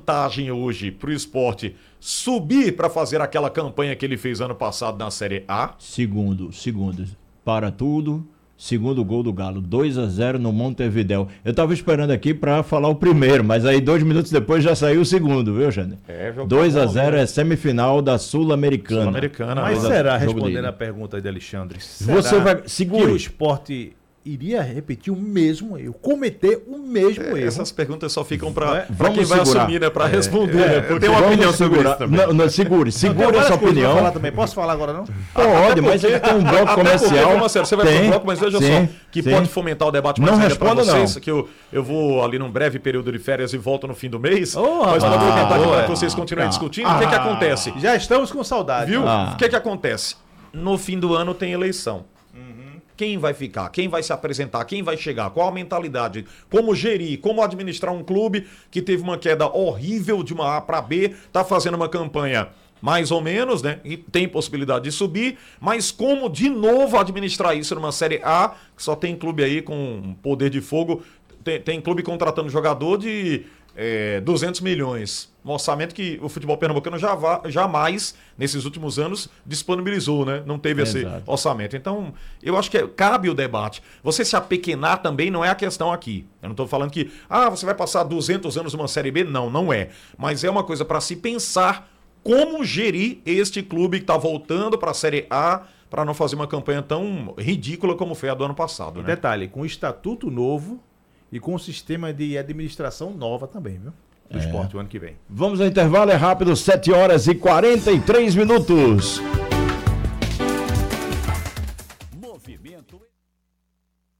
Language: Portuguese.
vantagem hoje para o Sport subir para fazer aquela campanha que ele fez ano passado na Série A? Segundo, para tudo. Segundo gol do Galo, 2-0 no Montevidéu. Eu tava esperando aqui para falar o primeiro, mas aí 2 minutos depois já saiu o segundo, viu, Jânio? 2-0 é semifinal da Sul-Americana. Sul-Americana. Mas será, respondendo a pergunta de Alexandre, você vai que segure. o Sport iria repetir o mesmo erro, cometer o mesmo erro? Essas perguntas só ficam para Vamos quem vai segurar. assumir, né? Para responder. Né? Eu tenho uma opinião sobre isso também. Não, segure essa opinião. Falar também. Posso falar agora, não? Pode, mas ele tem um bloco comercial. Você vai pro bloco, mas veja só, que pode fomentar o debate mais não ainda pra responda, vocês, não. que eu vou ali num breve período de férias e volto no fim do mês, mas para comentar aqui para que vocês continuem discutindo, o que acontece? Já estamos com saudade. Viu? O que acontece? No fim do ano tem eleição. Quem vai ficar? Quem vai se apresentar? Quem vai chegar? Qual a mentalidade? Como gerir? Como administrar um clube que teve uma queda horrível de uma A para B, está fazendo uma campanha mais ou menos, né? E tem possibilidade de subir, mas como de novo administrar isso numa Série A, que só tem clube aí com poder de fogo, tem clube contratando jogador de 200 milhões. Um orçamento que o futebol pernambucano jamais, nesses últimos anos, disponibilizou, né? Não teve esse orçamento. Então, eu acho que cabe o debate. Você se apequenar também não é a questão aqui. Eu não estou falando que, você vai passar 200 anos numa Série B. Não, não é. Mas é uma coisa para se pensar como gerir este clube que está voltando para a Série A para não fazer uma campanha tão ridícula como foi a do ano passado. Né? Detalhe, com estatuto novo e com um sistema de administração nova também, viu? Do Sport o ano que vem. Vamos ao intervalo, é rápido, 7 horas e 43 minutos.